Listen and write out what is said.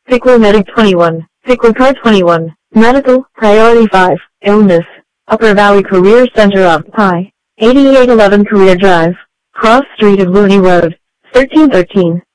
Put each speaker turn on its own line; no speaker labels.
Pickler Medic 21, Pickler Car 21, Medical, Priority 5, Illness, Upper Valley Career Center of Pi, 8811 Career Drive, Cross Street of Looney Road, 1313.